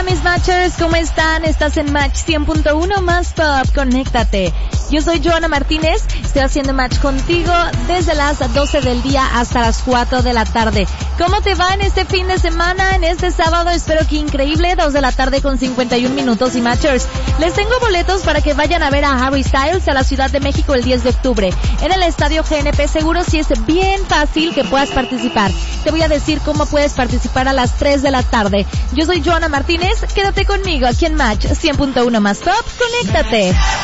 Hola mis Matchers, ¿cómo están? Estás en Match 100.1 más Pop, conéctate. Yo soy Joana Martínez, estoy haciendo match contigo desde las 12 del día hasta las 4 de la tarde. ¿Cómo te va en este fin de semana? En este sábado espero que increíble, 2 de la tarde con 51 minutos y Matchers. Les tengo boletos para que vayan a ver a Harry Styles a la Ciudad de México el 10 de octubre en el Estadio GNP. Seguro si es bien fácil que puedas participar. Te voy a decir cómo puedes participar a las 3 de la tarde. Yo soy Joana Martínez, quédate conmigo aquí en Match 100.1 más Top, conéctate.